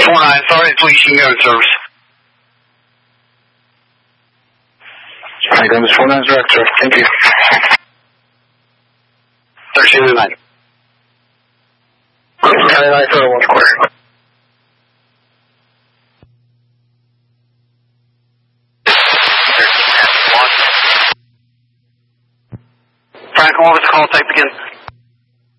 49, sorry, it's leashing go in service. Hi, Guns 49 director. Thank you. 13 to 9. 99 for 1 square. Franklin, what was the call type again?